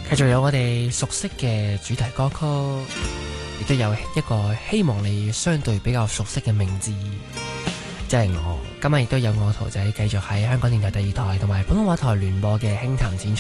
繼續有我哋熟悉嘅主題歌曲，亦都有一個希望你相對比較熟悉嘅名字，即係我。今日亦都有我圖仔繼續喺香港電台第二台同埋普通話台聯播嘅輕談淺